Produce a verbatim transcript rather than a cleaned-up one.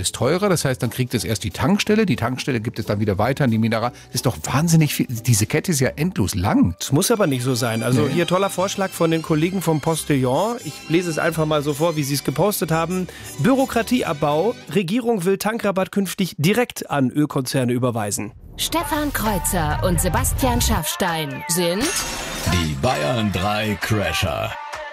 alles teurer. Das heißt, dann kriegt es erst die Tankstelle. Die Tankstelle gibt es dann wieder weiter an die Mineral. Das ist doch wahnsinnig viel. Diese Kette ist ja endlos lang. Das muss aber nicht so sein. Also Nee. hier toller Vorschlag von den Kollegen vom Postillon. Ich lese es einfach mal so vor, wie sie es gepostet haben. Bürokratieabbau. Regierung will Tankrabatt künftig direkt an Ölkonzerne überweisen. Stefan Kreuzer und Sebastian Schaffstein sind Die Bayern drei Crasher.